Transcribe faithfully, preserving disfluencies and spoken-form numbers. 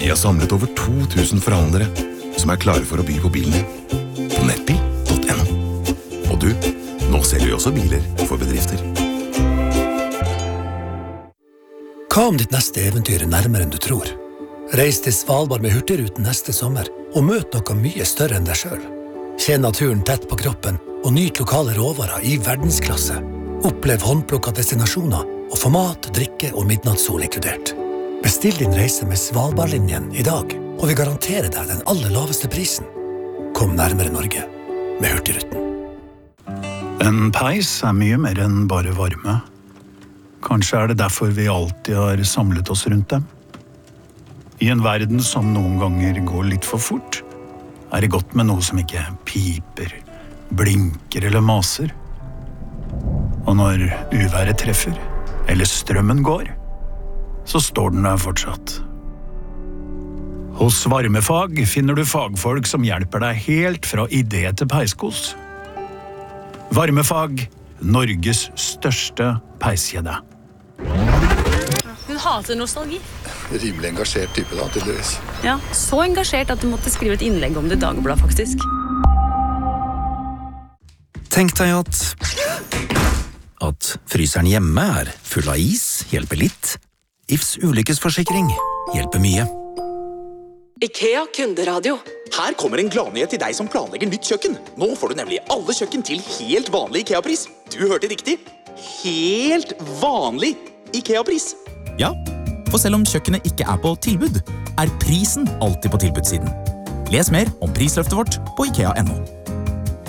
Vi har samlet over to tusen forhandlere som er klare for å by på bilen din på nettbil punktum no. Og du, nå selger vi også biler for bedrifter. Hva om ditt neste eventyr er nærmere enn du tror? Reis til Svalbard med Hurtigruten neste sommer og møt noe mye større enn deg selv. Kjenn naturen tett på kroppen og nyt lokale råvarer i verdensklasse. Opplev håndplukket destinasjoner og få mat, drikke og midnattssol inkludert. Bestill din reise med Svalbardlinjen i dag, og vi garanterer deg den aller laveste prisen. Kom nærmere Norge med Hurtigruten. En peis er mye mer enn bare varme. Kanskje er det derfor vi alltid har samlet oss rundt dem. I en verden som noen ganger går litt for fort, er det godt med noe som ikke piper, blinker eller maser. Og når uværet treffer, eller strømmen går, så står den der fortsatt. Hos Varmefag finner du fagfolk som hjelper deg helt fra idé til peiskos. Varmefag, Norges største peiskjede. Hun hater nostalgi. Rimelig engasjert type da, tydeligvis. Ja, så engasjert at du måtte skrive et innlegg om det i Dagbladet, faktisk. Tenk deg at at fryseren hjemme er full av is, hjelper litt. I F S ulykkesforsikring hjelper mye. IKEA kunderadio. Her kommer en gladnyhet til deg som planlegger nytt kjøkken. Nå får du nemlig alle kjøkken til helt vanlig IKEA-pris. Du hørte riktig. Helt vanlig IKEA-pris. Ja, for selv om kjøkkenet ikke er på tilbud, er prisen alltid på tilbudssiden. Les mer om prisløftet vårt på IKEA punktum no.